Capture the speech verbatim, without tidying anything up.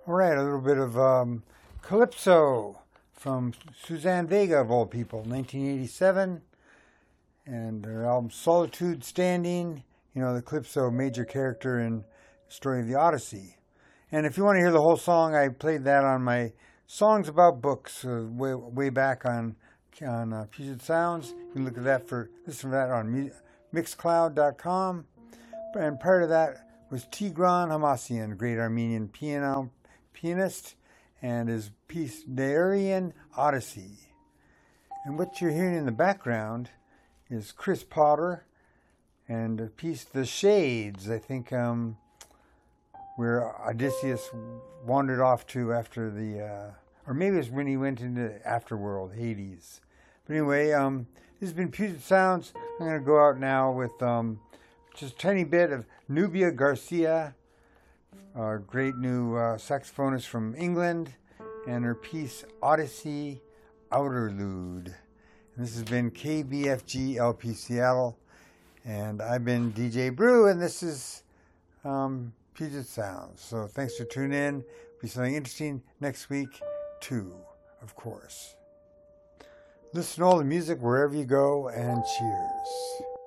All right, a little bit of um, Calypso from Suzanne Vega, of all people, nineteen eighty-seven. And her album Solitude Standing, you know, the Calypso, major character in the story of the Odyssey. And if you want to hear the whole song, I played that on my Songs About Books uh, way, way back on on uh, Puget Sounds. You can look at that for, listen to that on mixcloud dot com. And prior to that was Tigran Hamasyan, great Armenian piano pianist, and his piece Dairian Odyssey. And what you're hearing in the background is Chris Potter and a piece The Shades, I think, um, where Odysseus wandered off to after the, uh, or maybe it was when he went into Afterworld, Hades. But anyway, um, this has been Puget Sounds. I'm going to go out now with um, just a tiny bit of Nubia Garcia, a great new uh, saxophonist from England, and her piece Odyssey Outerlude. And this has been K B F G L P Seattle, and I've been D J Brew, and this is um, Puget Sounds. So thanks for tuning in. Be something interesting next week, too, of course. Listen to all the music wherever you go, and cheers.